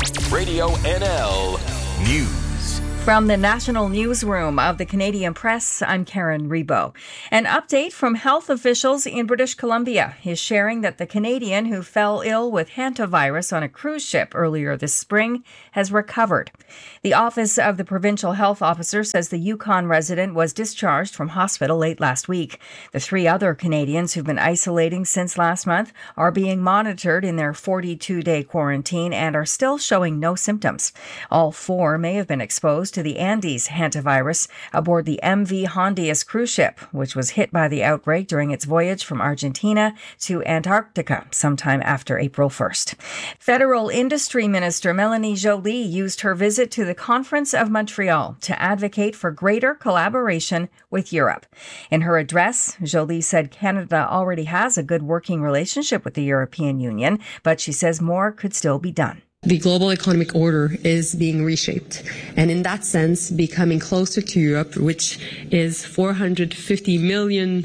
Radio NL News. From the National Newsroom of the Canadian Press, I'm Karen Rebo. An update from health officials in British Columbia is sharing that the Canadian who fell ill with hantavirus on a cruise ship earlier this spring has recovered. The Office of the Provincial Health Officer says the Yukon resident was discharged from hospital late last week. The 3 other Canadians who've been isolating since last month are being monitored in their 42-day quarantine and are still showing no symptoms. All 4 may have been exposed to the Andes hantavirus aboard the MV Hondius cruise ship, which was hit by the outbreak during its voyage from Argentina to Antarctica sometime after April 1st. Federal Industry Minister Melanie Joly used her visit to the Conference of Montreal to advocate for greater collaboration with Europe. In her address, Joly said Canada already has a good working relationship with the European Union, but she says more could still be done. The global economic order is being reshaped, and in that sense, becoming closer to Europe, which is 450 million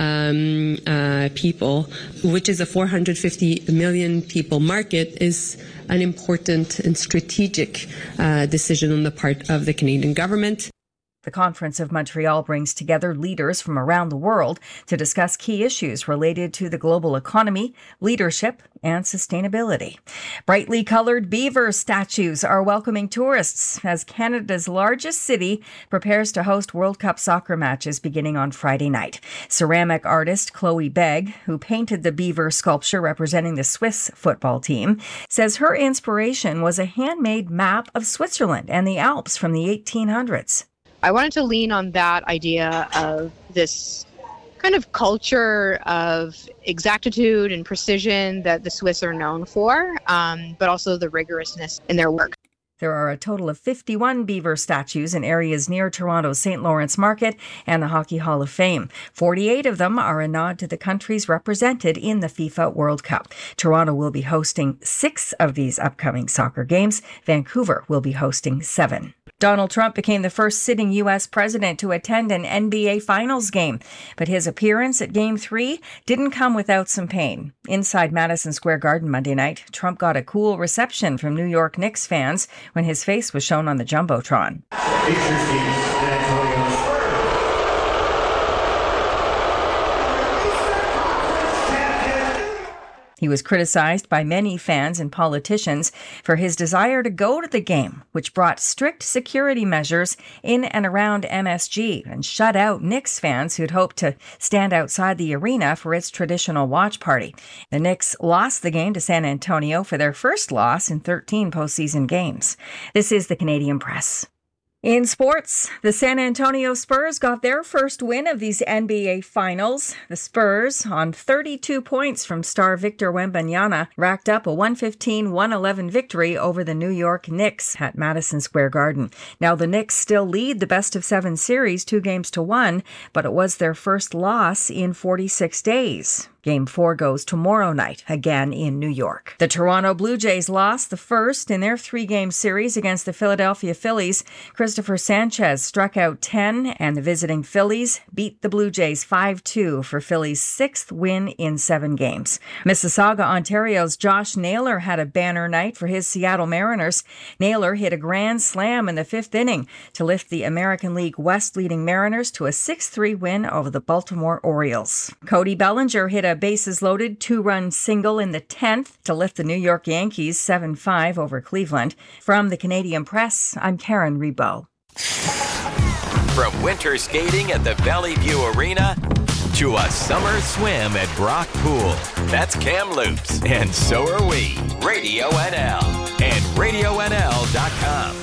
people, which is a 450 million people market, is an important and strategic decision on the part of the Canadian government. The Conference of Montreal brings together leaders from around the world to discuss key issues related to the global economy, leadership, and sustainability. Brightly colored beaver statues are welcoming tourists as Canada's largest city prepares to host World Cup soccer matches beginning on Friday night. Ceramic artist Chloe Begg, who painted the beaver sculpture representing the Swiss football team, says her inspiration was a handmade map of Switzerland and the Alps from the 1800s. I wanted to lean on that idea of this kind of culture of exactitude and precision that the Swiss are known for, but also the rigorousness in their work. There are a total of 51 beaver statues in areas near Toronto's St. Lawrence Market and the Hockey Hall of Fame. 48 of them are a nod to the countries represented in the FIFA World Cup. Toronto will be hosting 6 of these upcoming soccer games. Vancouver will be hosting 7. Donald Trump became the first sitting U.S. president to attend an NBA Finals game, but his appearance at Game 3 didn't come without some pain. Inside Madison Square Garden Monday night, Trump got a cool reception from New York Knicks fans when his face was shown on the Jumbotron. He was criticized by many fans and politicians for his desire to go to the game, which brought strict security measures in and around MSG and shut out Knicks fans who'd hoped to stand outside the arena for its traditional watch party. The Knicks lost the game to San Antonio for their first loss in 13 postseason games. This is the Canadian Press. In sports, the San Antonio Spurs got their first win of these NBA Finals. The Spurs, on 32 points from star Victor Wembanyama, racked up a 115-111 victory over the New York Knicks at Madison Square Garden. Now, the Knicks still lead the best-of-7 series 2-1, but it was their first loss in 46 days. Game 4 goes tomorrow night, again in New York. The Toronto Blue Jays lost the first in their 3-game series against the Philadelphia Phillies. Christopher Sanchez struck out 10, and the visiting Phillies beat the Blue Jays 5-2 for Philly's 6th win in 7 games. Mississauga, Ontario's Josh Naylor had a banner night for his Seattle Mariners. Naylor hit a grand slam in the 5th inning to lift the American League West leading Mariners to a 6-3 win over the Baltimore Orioles. Cody Bellinger hit a bases-loaded 2-run single in the 10th to lift the New York Yankees 7-5 over Cleveland. From the Canadian Press, I'm Karen Rebo. From winter skating at the Valley View Arena to a summer swim at Brock Pool, that's Kamloops, and so are we. Radio NL and RadioNL.com.